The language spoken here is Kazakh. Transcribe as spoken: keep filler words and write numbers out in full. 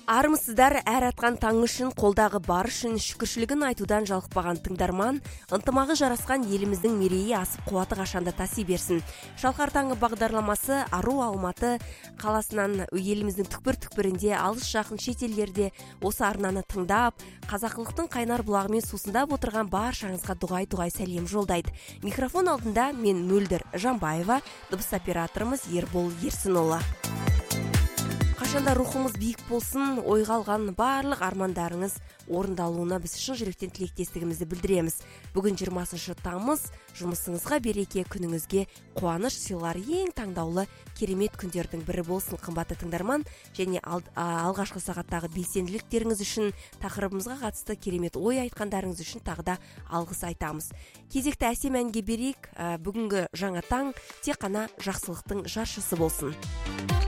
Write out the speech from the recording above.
Армысыздар, әр атқан таң үшін, қолдағы бар үшін шүкіршілігін айтудан жалықпаған тыңдарман, ынтымағы жарасқан еліміздің мерейі асып қуаты қашанда таси берсін. Шалқар таңы бағдарламасы Ару Алматы қаласынан еліміздің түкпір-түкпірінде, алыс жақын шетелдерде осы арнаны тыңдап, қазақылықтың қайнар бұлағымен сусындап отырған баршаңызға дұғай-дұғай сәлем жолдайды. Микрофон алдында мен Мөлдір Жанбаева, дыбыс операторымыз Ербол Ерсінұлы. Қашанда рухымыз биік болсын, ойға алған барлық армандарыңыз орындалуына біз шын жүректен тілектестігімізді білдіреміз. Бүгін жиырмасыншы тамыз, жұмысыңызға береке, күніңізге қуаныш сыйлар ең таңдаулы керемет күндердің бірі болсын, қымбатты тыңдарман. Және ал, алғашқы сағаттағы белсенділіктеріңіз үшін, тақырыбымызға қатысты керемет ой айтқандарыңыз үшін тағы да алғыс айтамыз. Кезекті әсем әнге берейік. Бүгінгі жаңа таң тек қана жақсылықтың жаршысы болсын.